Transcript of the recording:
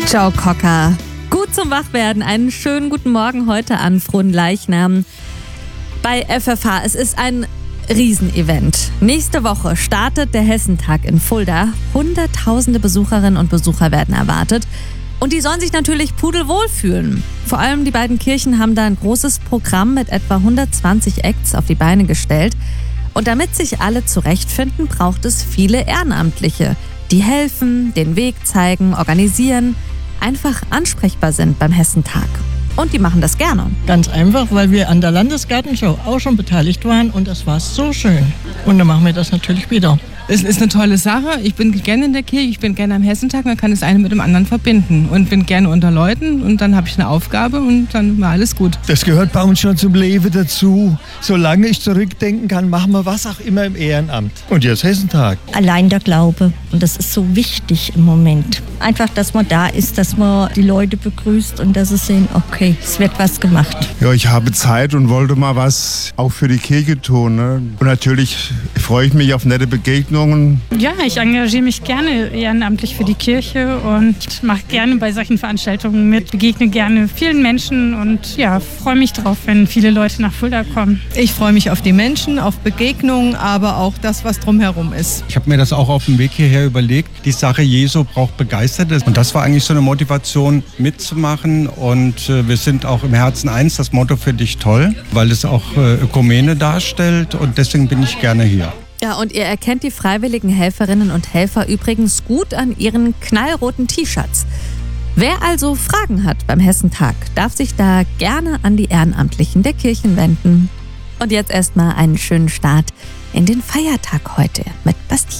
Joe Cocker. Gut zum Wachwerden. Einen schönen guten Morgen heute an Fronleichnam bei FFH. Es ist ein Riesenevent. Nächste Woche startet der Hessentag in Fulda. Hunderttausende Besucherinnen und Besucher werden erwartet. Und die sollen sich natürlich pudelwohl fühlen. Vor allem die beiden Kirchen haben da ein großes Programm mit etwa 120 Acts auf die Beine gestellt. Und damit sich alle zurechtfinden, braucht es viele Ehrenamtliche, die helfen, den Weg zeigen, organisieren, einfach ansprechbar sind beim Hessentag. Und die machen das gerne. Ganz einfach, weil wir an der Landesgartenshow auch schon beteiligt waren und das war so schön. Und dann machen wir das natürlich wieder. Es ist eine tolle Sache. Ich bin gerne in der Kirche, ich bin gerne am Hessentag. Man kann das eine mit dem anderen verbinden. Und bin gerne unter Leuten und dann habe ich eine Aufgabe und dann war alles gut. Das gehört bei uns schon zum Leben dazu. Solange ich zurückdenken kann, machen wir was auch immer im Ehrenamt. Und jetzt Hessentag. Allein der Glaube. Und das ist so wichtig im Moment. Einfach, dass man da ist, dass man die Leute begrüßt und dass sie sehen, okay, es wird was gemacht. Ja, ich habe Zeit und wollte mal was auch für die Kirche tun. Ne? Und natürlich freue ich mich auf nette Begegnungen. Ja, ich engagiere mich gerne ehrenamtlich für die Kirche und mache gerne bei solchen Veranstaltungen mit, begegne gerne vielen Menschen und ja, freue mich drauf, wenn viele Leute nach Fulda kommen. Ich freue mich auf die Menschen, auf Begegnungen, aber auch das, was drumherum ist. Ich habe mir das auch auf dem Weg hierher überlegt. Die Sache Jesu braucht Begeisterte. Und das war eigentlich so eine Motivation mitzumachen. Und wir sind auch im Herzen eins, das Motto finde ich toll, weil es auch Ökumene darstellt und deswegen bin ich gerne hier. Ja, und ihr erkennt die freiwilligen Helferinnen und Helfer übrigens gut an ihren knallroten T-Shirts. Wer also Fragen hat beim Hessentag, darf sich da gerne an die Ehrenamtlichen der Kirchen wenden. Und jetzt erstmal einen schönen Start in den Feiertag heute mit Bastien.